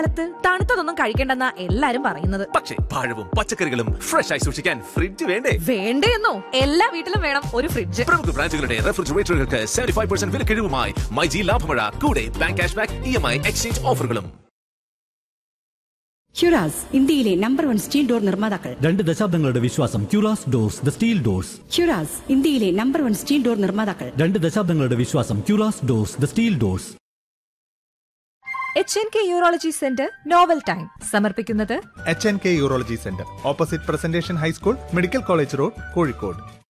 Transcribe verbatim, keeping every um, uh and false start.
കാലത്ത് തണുത്തതൊന്നും കഴിക്കണ്ടെന്നാ എല്ലാരും പറയുന്നത്. പക്ഷേ പഴവും പച്ചക്കറികളും ഫ്രഷ് ആയി സൂക്ഷിക്കാൻ ഫ്രിഡ്ജ് വേണ്ടേ? വേണ്ടേന്നോ? എല്ലാ വീട്ടിലും വേണം ഒരു ഫ്രിഡ്ജ്. പ്രമുഖ ബ്രാൻഡുകളുടെ റെഫ്രിജറേറ്ററുകൾക്ക് സെവന്റി ഫൈവ് പെർസെന്റ് വിലക്കിഴിവുമായി മൈജി ലാഭമഴ, കൂടെ bank cash back, E M I exchange ഓഫറുകളും. ക്യുറാസ്, ഇന്ത്യയിലെ നമ്പർ വൺ സ്റ്റീൽ ഡോർ നിർമ്മാതാക്കൾ. രണ്ട് ദശാബ്ദങ്ങളുടെ വിശ്വാസം. ക്യുറാസ് ഡോർസ്, ദ സ്റ്റീൽ ഡോർസ്. ക്യുറാസ്, ഇന്ത്യയിലെ നമ്പർ വൺ സ്റ്റീൽ ഡോർ നിർമ്മാതാക്കൾ. രണ്ട് ദശാബ്ദങ്ങളുടെ വിശ്വാസം. ക്യുറാസ് doors, the steel doors. H N K urology centre novel time സമർപ്പിക്കുന്നത് H N K urology centre, opposite presentation high school, medical college road, Kozhikode.